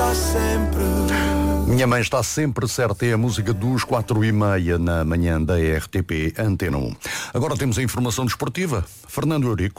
Minha mãe está sempre certa, é a música dos 4:30 na manhã da RTP Antena 1. Agora temos a informação desportiva. Fernando Eurico.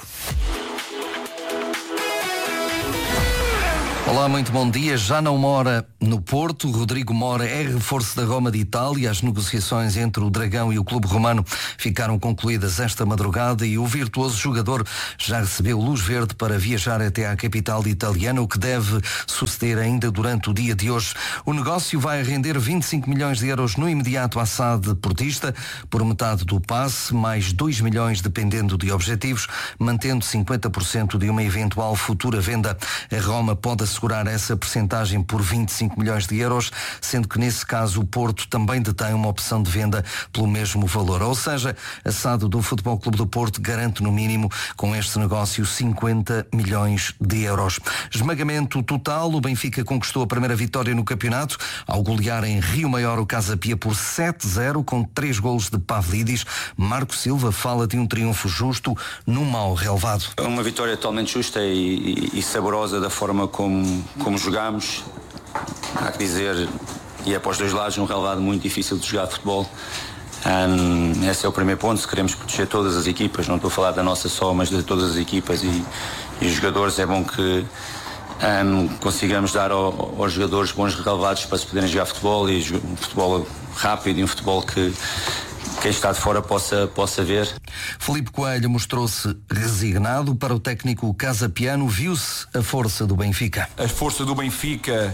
Olá, muito bom dia. Já não mora no Porto. Rodrigo Mora é reforço da Roma de Itália. As negociações entre o Dragão e o clube romano ficaram concluídas esta madrugada e o virtuoso jogador já recebeu luz verde para viajar até à capital italiana, o que deve suceder ainda durante o dia de hoje. O negócio vai render 25 milhões de euros no imediato à SAD portista, por metade do passe, mais 2 milhões dependendo de objetivos, mantendo 50% de uma eventual futura venda. A Roma pode assegurar essa percentagem por 25 milhões de euros, sendo que nesse caso o Porto também detém uma opção de venda pelo mesmo valor. Ou seja, a SAD do Futebol Clube do Porto garante no mínimo com este negócio 50 milhões de euros. Esmagamento total, o Benfica conquistou a primeira vitória no campeonato ao golear em Rio Maior o Casa Pia por 7-0 com 3 golos de Pavlidis. Marco Silva fala de um triunfo justo num mau relevado. É uma vitória totalmente justa e saborosa da forma como jogámos. Há que dizer, e é para os dois lados, um relevado muito difícil de jogar futebol. Esse é o primeiro ponto. Se queremos proteger todas as equipas, não estou a falar da nossa só, mas de todas as equipas e os jogadores, é bom que consigamos dar aos jogadores bons relevados para se poderem jogar futebol, e um futebol rápido e um futebol que quem está de fora possa ver. Filipe Coelho mostrou-se resignado. Para o técnico casapiano, viu-se a força do Benfica. A força do Benfica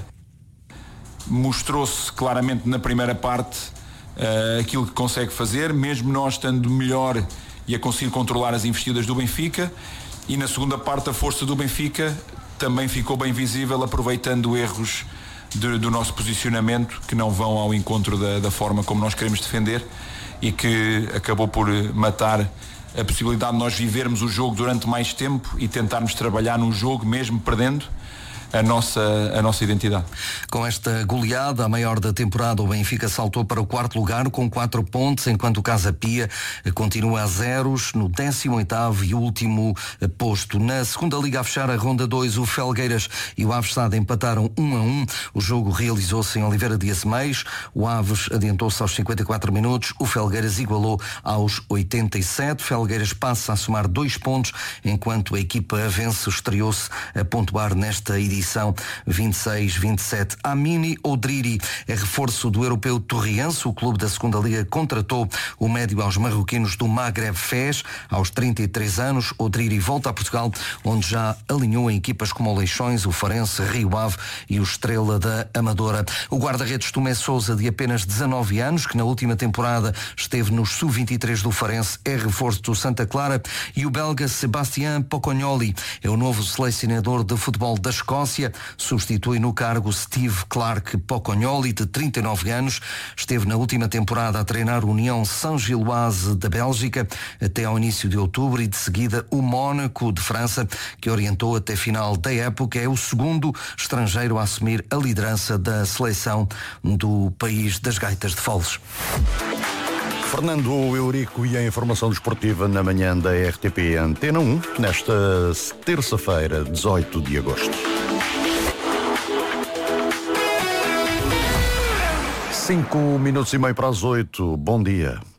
mostrou-se claramente na primeira parte, aquilo que consegue fazer, mesmo nós estando melhor e a conseguir controlar as investidas do Benfica. E na segunda parte a força do Benfica também ficou bem visível, aproveitando erros do nosso posicionamento que não vão ao encontro da forma como nós queremos defender, e que acabou por matar a possibilidade de nós vivermos o jogo durante mais tempo e tentarmos trabalhar no jogo, mesmo perdendo, a nossa identidade. Com esta goleada, a maior da temporada, o Benfica saltou para o 4º lugar com 4 pontos, enquanto o Casa Pia continua a zeros no 18º e último posto. Na segunda liga a fechar a ronda 2, o Felgueiras e o Aves SAD empataram 1-1. O jogo realizou-se em Oliveira de Azeméis. O Aves adiantou-se aos 54 minutos. O Felgueiras igualou aos 87. Felgueiras passa a somar 2 pontos, enquanto a equipa avense estreou-se a pontuar nesta edição 26-27. Amini Odriri é reforço do europeu Torriense. O clube da segunda liga contratou o médio aos marroquinos do Maghreb Fez. Aos 33 anos, Odriri volta a Portugal, onde já alinhou em equipas como o Leixões, o Farense, Rio Ave e o Estrela da Amadora. O guarda-redes Tomé Sousa, de apenas 19 anos, que na última temporada esteve no sub-23 do Farense, é reforço do Santa Clara. E o belga Sébastien Pocognoli é o novo selecionador de futebol da Escócia. Substitui no cargo Steve Clark. Pocognoli, de 39 anos, esteve na última temporada a treinar a União Saint-Gilloise da Bélgica até ao início de outubro, e de seguida o Mónaco de França, que orientou até final da época. É o segundo estrangeiro a assumir a liderança da seleção do país das gaitas de foles. Fernando Eurico e a informação desportiva na manhã da RTP Antena 1, nesta terça-feira, 18 de agosto. 5 minutos e meio para as 8. Bom dia.